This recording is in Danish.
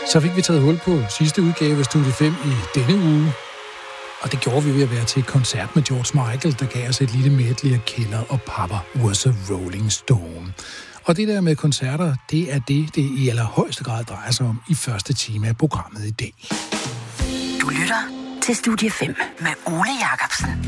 Så fik vi taget hul på sidste udgave af Studie 5 i denne uge. Og det gjorde vi ved at være til et koncert med George Michael, der gav os et lille medley af Killer og Papa Was a Rolling Stone. Og det der med koncerter, det er det i allerhøjeste grad drejer sig om i første time af programmet i dag. Du lytter til Studie 5 med Ole Jacobsen.